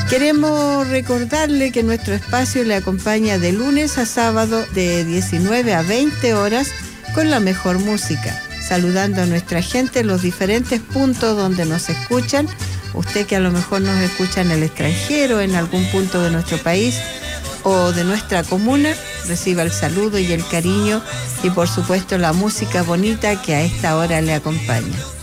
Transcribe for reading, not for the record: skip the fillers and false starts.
Queremos recordarle que nuestro espacio le acompaña de lunes a sábado de 19 a 20 horas con la mejor música, saludando a nuestra gente en los diferentes puntos donde nos escuchan. Usted que a lo mejor nos escucha en el extranjero, en algún punto de nuestro país o de nuestra comuna, reciba el saludo y el cariño y por supuesto la música bonita que a esta hora le acompaña.